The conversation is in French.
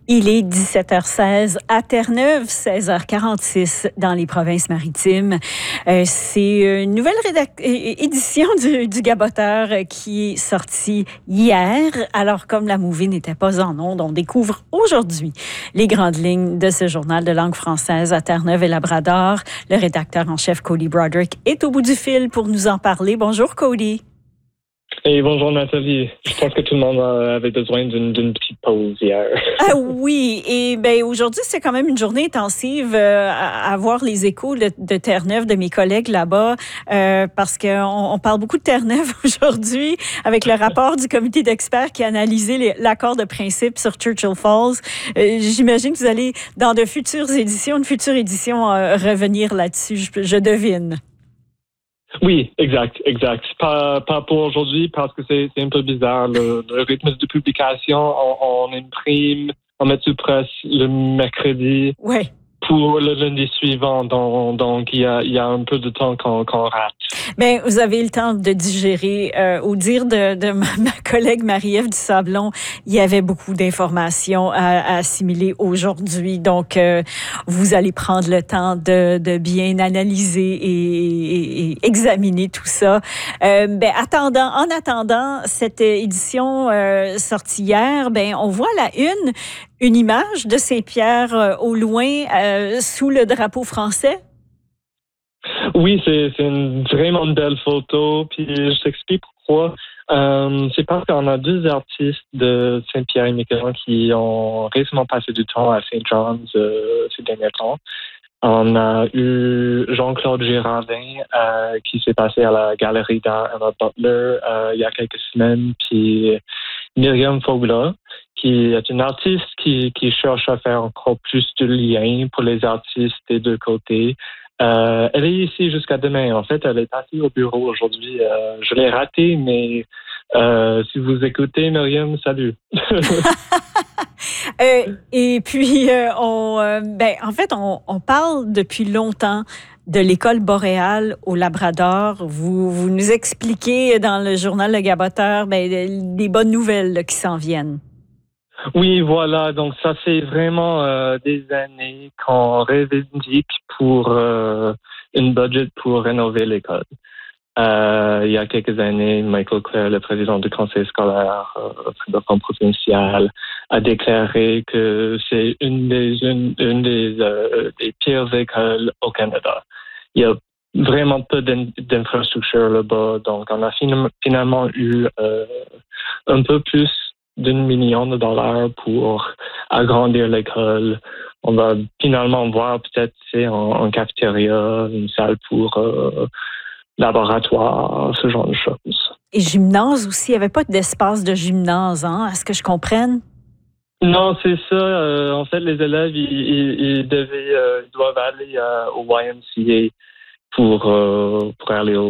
Il est 17h16 à Terre-Neuve, 16h46 dans les provinces maritimes. C'est une nouvelle édition du Gaboteur qui est sortie hier. Alors, comme la movie n'était pas en ondes, on découvre aujourd'hui les grandes lignes de ce journal de langue française à Terre-Neuve et Labrador. Le rédacteur en chef, Cody Broderick, est au bout du fil pour nous en parler. Bonjour, Cody. Et bonjour Nathalie. Je pense que tout le monde avait besoin d'une petite pause hier. Ah oui, et ben aujourd'hui c'est quand même une journée intensive à voir les échos de Terre-Neuve, de mes collègues là-bas, parce qu'on parle beaucoup de Terre-Neuve aujourd'hui avec le rapport du comité d'experts qui a analysé l'accord de principe sur Churchill Falls. J'imagine que vous allez dans une future édition revenir là-dessus, je devine. Oui, exact. Pas pour aujourd'hui parce que c'est un peu bizarre. Le rythme de publication, on imprime, on met sur presse le mercredi pour le lundi suivant. Donc, il y a un peu de temps qu'on rate. Bien, vous avez le temps de digérer. Au dire de ma collègue Marie-Ève Dusablon, il y avait beaucoup d'informations à assimiler aujourd'hui. Donc, vous allez prendre le temps de bien analyser et examiner tout ça. En attendant cette édition sortie hier, on voit une image de Saint-Pierre au loin sous le drapeau français. Oui, c'est une vraiment belle photo. Puis je t'explique pourquoi. C'est parce qu'on a deux artistes de Saint-Pierre et Miquelon qui ont récemment passé du temps à St. John's ces derniers temps. On a eu Jean-Claude Girardin qui s'est passé à la galerie d'art Emma Butler il y a quelques semaines. Puis Myriam Fogla, qui est une artiste qui cherche à faire encore plus de liens pour les artistes des deux côtés. Elle est ici jusqu'à demain. En fait, elle est assise au bureau aujourd'hui. Je l'ai ratée, mais si vous écoutez, Myriam, salut. Et puis, on parle depuis longtemps de l'école boréale au Labrador. Vous nous expliquez dans le journal Le Gaboteur des bonnes nouvelles là, qui s'en viennent. Oui, voilà. Donc, ça fait vraiment des années qu'on revendique pour une budget pour rénover l'école. Il y a quelques années, Michael Clare, le président du conseil scolaire provincial, a déclaré que c'est une des pires écoles au Canada. Il y a vraiment peu d'infrastructures là-bas. Donc, on a finalement eu un peu plus d'1 million de dollars pour agrandir l'école. On va finalement voir peut-être en cafétéria, une salle pour laboratoire, ce genre de choses. Et gymnase aussi, il n'y avait pas d'espace de gymnase, hein, à ce que je comprenne? Non, c'est ça. En fait, les élèves, ils doivent aller au YMCA pour aller